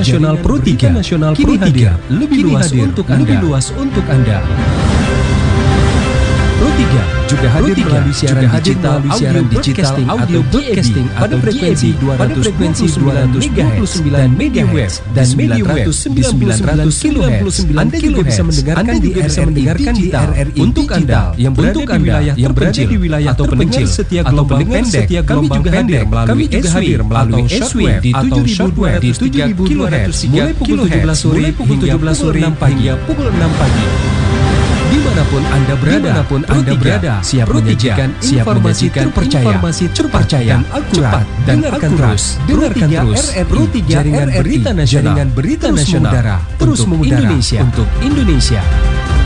nasional Pro 3 kini hadir lebih luas untuk Anda. Pro 3 juga hadir melalui siaran digital, audio broadcasting atau frekuensi 229 MHz dan medium wave 999 kHz. Anda juga bisa mendengarkan di RRI digital untuk Anda yang berada di wilayah atau pendengar setia gelombang pendek. Kami juga hadir melalui shortwave atau shortwave di 7.200 mulai pukul 17 sore hingga pukul 6 pagi. Dimanapun Anda berada, siap menyajikan informasi terpercaya, akurat, dengarkan terus Pro 3 jaringan berita nasional terus mengudara untuk Indonesia.